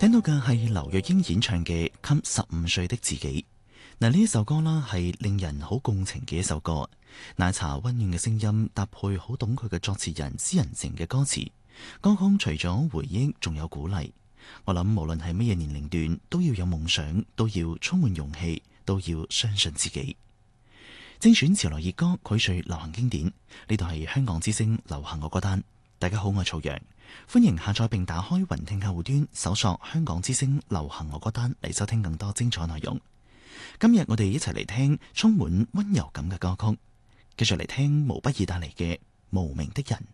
聽到嘅係劉若英演唱嘅《給15歲的自己》。嗱，呢一首歌啦，係令人好共情嘅一首歌。奶茶溫暖嘅聲音搭配好懂佢嘅作詞人施仁靜嘅歌詞，歌曲除咗回憶，仲有鼓勵。我諗無論係乜嘢年齡段，都要有夢想，都要充滿勇氣，都要相信自己。精選潮流熱歌，膾萃流行經典。呢度係香港之聲流行樂歌單。大家好，我係曹陽，歡迎下載並打開雲聽客戶端，搜索香港之聲流行樂歌單嚟收聽更多精彩內容。今日我哋一齊嚟聽充滿溫柔感嘅歌曲，繼續嚟聽毛不易帶嚟嘅《無名的人》。